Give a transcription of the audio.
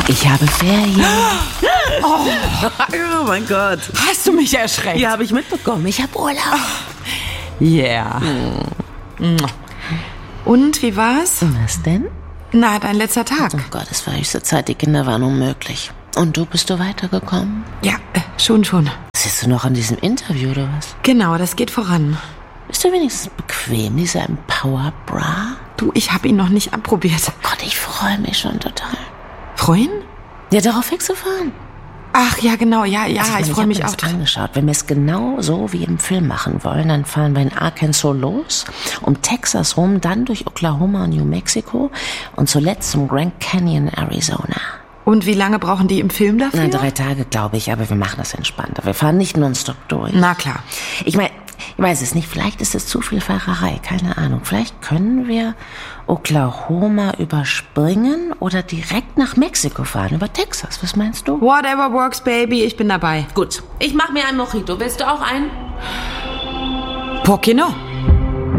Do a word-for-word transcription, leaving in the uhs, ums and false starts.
Ich habe Ferien. Oh. Oh mein Gott. Hast du mich erschreckt? Ja, habe ich mitbekommen. Ich habe Urlaub. Yeah. Mm. Und, wie war's? Was denn? Na, dein letzter Tag. Oh Gott, es war höchste Zeit, die Kinder waren unmöglich. Und du, bist du weitergekommen? Ja, äh, schon, schon. Sitzt du noch an diesem Interview, oder was? Genau, das geht voran. Bist du wenigstens bequem, dieser Empower Bra? Du, ich habe ihn noch nicht abprobiert. Oh Gott, ich freue mich schon total. Freuen? Ja, darauf wegzufahren. Ach, ja, genau, ja, ja, also, ich, ich freue mich auch. Ich habe mir das angeschaut. Wenn wir es genau so wie im Film machen wollen, dann fahren wir in Arkansas los, um Texas rum, dann durch Oklahoma und New Mexico und zuletzt zum Grand Canyon, Arizona. Und wie lange brauchen die im Film dafür? Na, drei Tage, glaube ich, aber wir machen das entspannter. Wir fahren nicht nonstop durch. Na klar. Ich meine, ich weiß es nicht, vielleicht ist es zu viel Fahrerei, keine Ahnung. Vielleicht können wir Oklahoma überspringen oder direkt nach Mexiko fahren, über Texas. Was meinst du? Whatever works, baby, ich bin dabei. Gut, ich mache mir einen Mojito. Willst du auch einen? Por qué no?